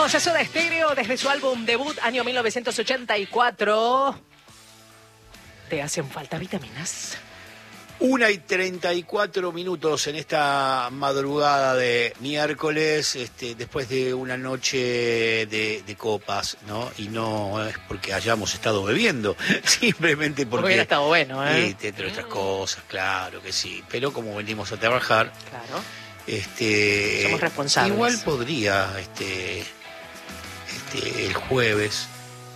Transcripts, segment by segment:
Escuchamos a Soda Stereo desde su álbum debut, año 1984. ¿Te hacen falta vitaminas? 1:34 en esta madrugada de miércoles, después de una noche de copas, ¿no? Y no es porque hayamos estado bebiendo, simplemente porque... Hubiera estado bueno, ¿eh? Entre otras cosas, claro que sí. Pero como venimos a trabajar... Claro. Somos responsables. Igual podría, el jueves,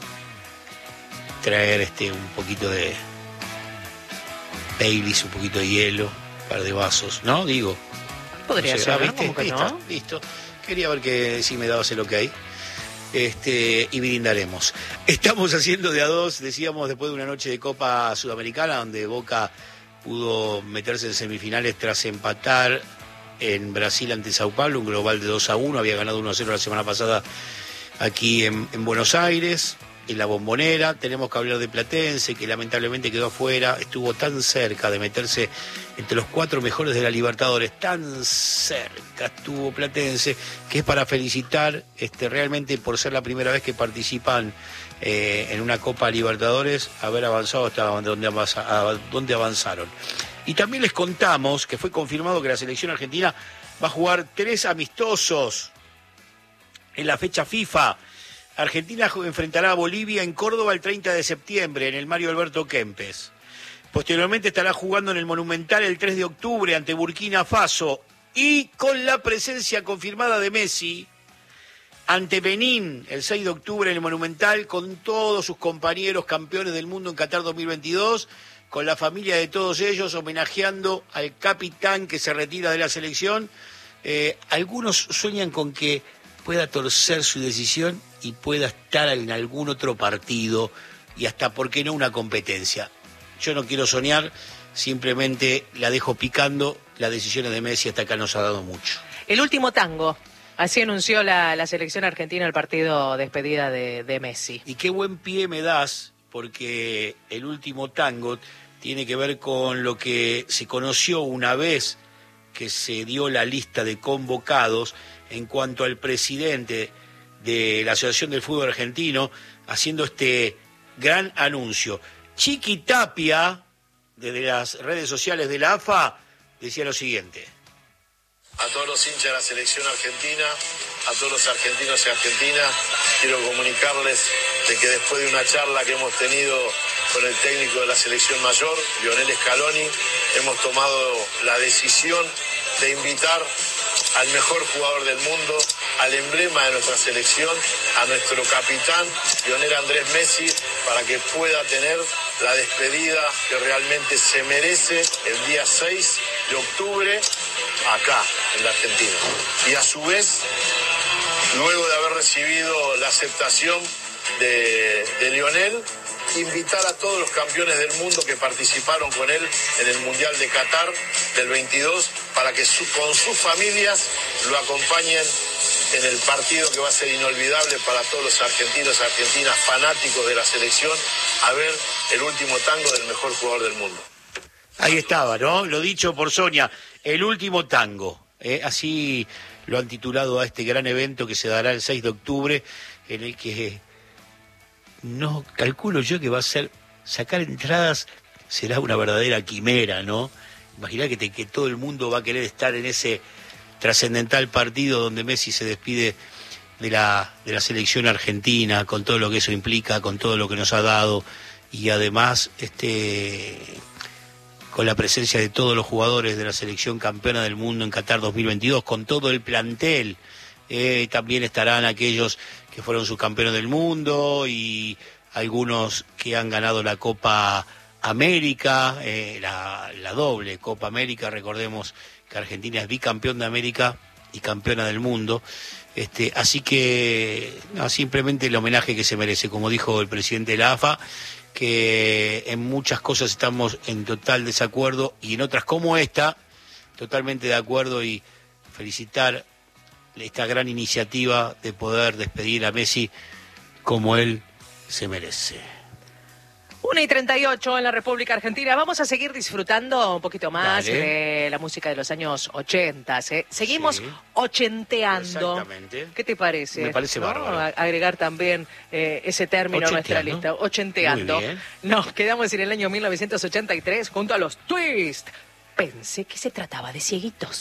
traer un poquito de... Baileys, un poquito de hielo, un par de vasos, ¿no? Digo. Podría no sé, ser, ¿viste? ¿no? ¿Cómo que Listo, no? listo. Quería ver que si me dabas el ok. Y brindaremos. Estamos haciendo de a dos, decíamos, después de una noche de Copa Sudamericana, donde Boca pudo meterse en semifinales tras empatar en Brasil ante Sao Paulo, un global de 2-1, había ganado 1-0 la semana pasada aquí en Buenos Aires. En la Bombonera. Tenemos que hablar de Platense, que lamentablemente quedó afuera, estuvo tan cerca de meterse entre los 4 mejores de la Libertadores, tan cerca estuvo Platense, que es para felicitar realmente por ser la primera vez que participan en una Copa Libertadores, haber avanzado hasta donde avanzaron. Y también les contamos que fue confirmado que la selección argentina va a jugar 3 amistosos en la fecha FIFA. Argentina enfrentará a Bolivia en Córdoba el 30 de septiembre en el Mario Alberto Kempes. Posteriormente estará jugando en el Monumental el 3 de octubre ante Burkina Faso y con la presencia confirmada de Messi ante Benín el 6 de octubre en el Monumental con todos sus compañeros campeones del mundo en Qatar 2022, con la familia de todos ellos homenajeando al capitán que se retira de la selección. Algunos sueñan con que pueda torcer su decisión y pueda estar en algún otro partido y hasta, ¿por qué no?, una competencia. Yo no quiero soñar, simplemente la dejo picando. Las decisiones de Messi hasta acá nos ha dado mucho. El último tango, así anunció la selección argentina el partido despedida de Messi. Y qué buen pie me das, porque el último tango tiene que ver con lo que se conoció una vez que se dio la lista de convocados en cuanto al presidente de la Asociación del Fútbol Argentino, haciendo este gran anuncio. Chiqui Tapia, desde las redes sociales de la AFA, decía lo siguiente. A todos los hinchas de la selección argentina, a todos los argentinos y argentinas, quiero comunicarles de que después de una charla que hemos tenido con el técnico de la selección mayor, Lionel Scaloni, hemos tomado la decisión de invitar al mejor jugador del mundo, al emblema de nuestra selección, a nuestro capitán, Lionel Andrés Messi, para que pueda tener la despedida que realmente se merece el día 6 de octubre acá, en la Argentina. Y a su vez, luego de haber recibido la aceptación de Lionel, invitar a todos los campeones del mundo que participaron con él en el Mundial de Qatar del 22 para que con sus familias lo acompañen en el partido que va a ser inolvidable para todos los argentinos y argentinas fanáticos de la selección, a ver el último tango del mejor jugador del mundo. Ahí estaba, ¿no? Lo dicho por Sonia, el último tango. Así lo han titulado a este gran evento que se dará el 6 de octubre, en el que no calculo yo que va a ser, sacar entradas será una verdadera quimera, ¿no? Imaginá que todo el mundo va a querer estar en ese trascendental partido donde Messi se despide de la selección argentina, con todo lo que eso implica, con todo lo que nos ha dado, y además con la presencia de todos los jugadores de la selección campeona del mundo en Qatar 2022, con todo el plantel. También estarán aquellos que fueron subcampeones del mundo y algunos que han ganado la Copa América, la doble Copa América. Recordemos que Argentina es bicampeón de América y campeona del mundo. Así que simplemente el homenaje que se merece, como dijo el presidente de la AFA, que en muchas cosas estamos en total desacuerdo y en otras como esta, totalmente de acuerdo, y felicitar esta gran iniciativa de poder despedir a Messi como él se merece. 1:38 en la República Argentina. Vamos a seguir disfrutando un poquito más Dale. de la música de los años 80. Seguimos Sí. ochenteando. Exactamente. ¿Qué te parece? Me parece bárbaro. Agregar también ese término a nuestra Ochenteando. lista. Ochenteando. Muy bien. Nos quedamos en el año 1983 junto a los Twist. Pensé que se trataba de cieguitos.